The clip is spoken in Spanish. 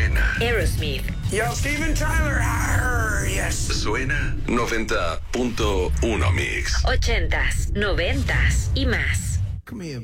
suena. Aerosmith. Yo, Steven Tyler. Arr, yes. Suena 90.1 Mix. 80s, 90s y más. Come here,